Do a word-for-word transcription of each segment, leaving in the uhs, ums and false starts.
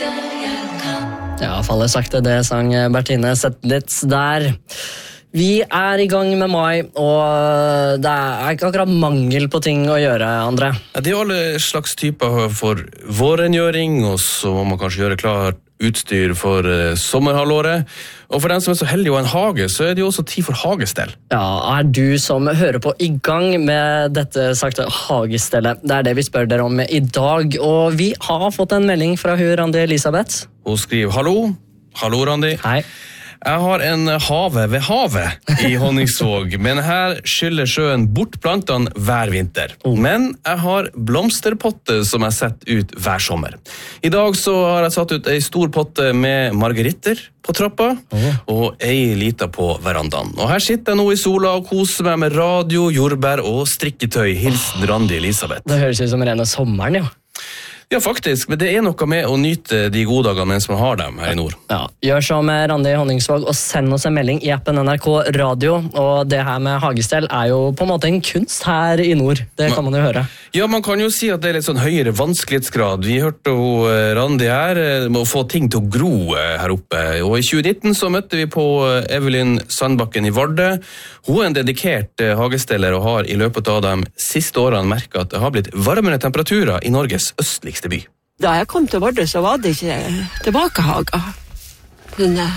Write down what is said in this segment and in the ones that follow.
Ja, faller sakte, det sang Bertine Zetlitz der. Vi er i gang med mai, og det er ikke akkurat mangel på ting å gjøre, André. Ja, det er alle slags typer for vårengjøring, og så må man kanskje gjøre klart utstyr for uh, sommerhalvåret. Og for den som er så heldig å ha en hage, så er det jo også tid for hagestell. Ja, er du som hører på i gang med dette sakte hagestellet? Det er det vi spør dere om i dag, og vi har fått en melding fra hun Randi Elisabeth. Hun skriver, hallo, hallo Randi. Hei. Jeg har en have ved havet i Honningsvåg, men her skyller sjøen bort plantene hver vinter. Men jeg har blomsterpotte som jeg setter ut hver sommer. I dag så har jeg satt ut en stor potte med margeritter på trappa, og ei lita på verandaen. Og her sitter jeg nå i sola og koser meg med radio, jordbær og strikketøy. Hilsen Randi Elisabeth. Det høres ut som rene sommeren, jo. Ja, faktisk, men det er noe med å nyte de gode dagene mens man har dem her i nord. Ja, gjør som Randi Honningsvåg og send oss en melding i appen N R K Radio, og det her med hagestell er jo på en måte en kunst her i nord, det kan man jo høre. Ja, man kan jo si at det er litt sånn høyere vanskelighetsgrad. Vi hørte jo Randi her med å få ting til å gro her oppe, og i tjue nitten så møtte vi på Evelyn Sandbakken i Vardø. Hun er en dedikert hagesteller og har i løpet av de siste årene merket at det har blitt varmere temperaturer i Norges østligste by. Da jeg kom til Vardø så var det ikke tilbakehager. Men nei,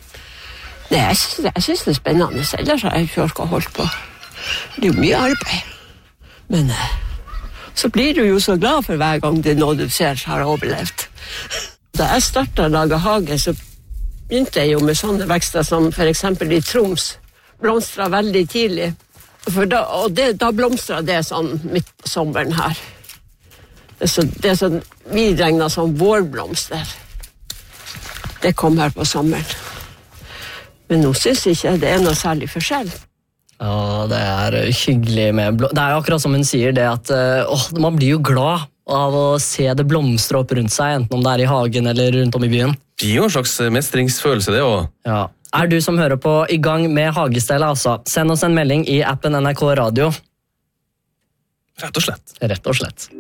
jeg synes, jeg synes det er spennende. Ellers har jeg ikke orket å holde på. Det er jo mye arbeid. Men så blir du jo så glad for hver gang det er noe du ser har overlevd. Da jeg startet å lage hage, så begynte jeg jo med sånne vekster som for eksempel i Troms. Blomstret veldig tidlig. For da, og det, da blomstret det sånn midt på sommeren her. Det er, så, det er sånn, vi regner som vårblomster. Det kom her på sommeren. Men nå synes jeg ikke det er noe særlig forskjell. Ja, det er hyggelig med blå... Det er jo akkurat som hun sier det at åh, man blir jo glad av å se det blomstre opp rundt seg, enten om det er i hagen eller rundt om i byen. Det gir jo en slags mestringsfølelse, det også. Ja. Er du som hører på i gang med hagestellet, altså? Send oss en melding i appen N R K Radio. Rett og slett. Rett og slett.